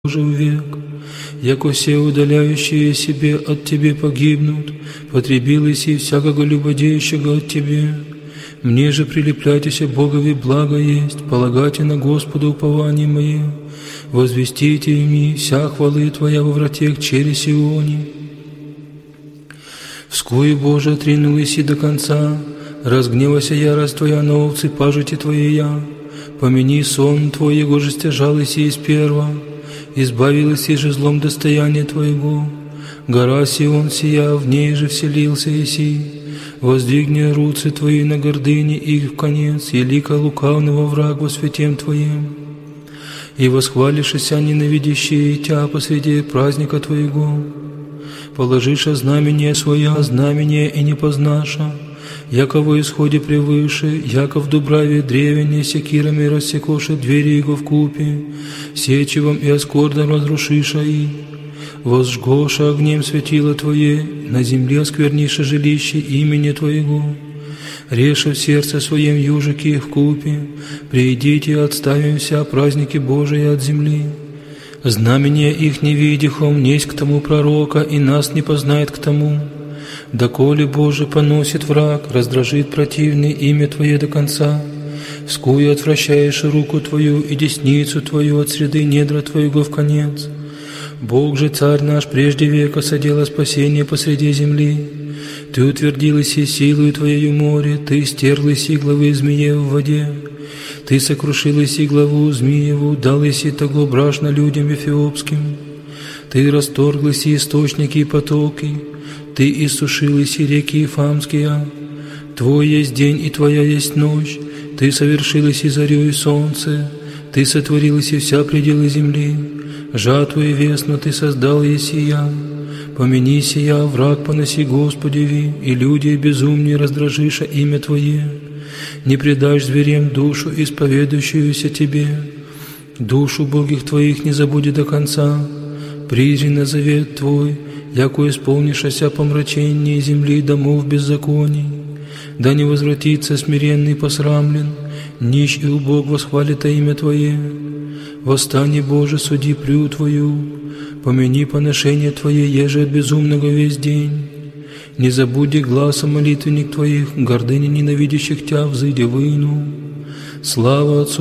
уже век, яко все удаляющие себе от Тебе погибнут, потребилось и всякого любодеющего от Тебе. Мне же прилепляйтеся Богови благо есть, полагайте на Господа упование мое, возвестите мне вся хвалы Твоя во вратех через Сионе. Вскую, Боже, отринулась и до конца, разгневайся ярость Твоя на овцы пажити Твоя, помяни сон Твой, его же стяжалась и из перва, избавилась и же злом достояния Твоего. Гора Сион сия, в ней же вселился Иси, воздвигни руцы Твои на гордыне их в конец, и лика лукавного враг во святем Твоем. И восхвалишься ненавидящие Тя посреди праздника Твоего. Положиша знамение Своя, знамение и не познаша, яко во исходе превыше, яко в дубраве древене секирами рассекоша двери его в купе, сечевом и оскордом разрушиша и возжгоша огнем светило Твое, на земле оскверниша жилище имени Твоего. Реша в сердце своем южики их в купе, придите и отставим вся праздники Божии от земли. Знамение их не видихом, несть к тому пророка, и нас не познает к тому. Доколе, Боже, поносит враг, раздражит противный имя Твое до конца. Вскую отвращаешь руку Твою и десницу Твою от среды недра Твоего в конец. Бог же, Царь наш, прежде века содела спасение посреди земли. Ты утвердилась и силою Твоею море, Ты стерлась и главы змеев в воде. Ты сокрушилась и главу змееву, далась и того брашно людям эфиопским. Ты расторглась и источники и потоки, Ты иссушилась и реки Ифамские. Твой есть день и Твоя есть ночь, Ты совершилась и зарю и солнце, Ты сотворилась и вся пределы земли. Жатву и весну Ты создал есия. Помяни сия, враг поноси Господеви, и люди безумнее раздражиша имя Твое. Не предашь зверям душу, исповедующуюся Тебе. Душу Богих Твоих не забуди до конца. Призри на завет Твой, яко исполнишься помрачение земли и домов беззаконий. Да не возвратится смиренный посрамлен, нищ и убог восхвалит имя Твое. Восстань, Боже, суди прю Твою, помяни поношение Твое, еже от безумного весь день. Не забуди гласа молитвенник Твоих, гордыни ненавидящих Тя взыди выну. Слава Отцу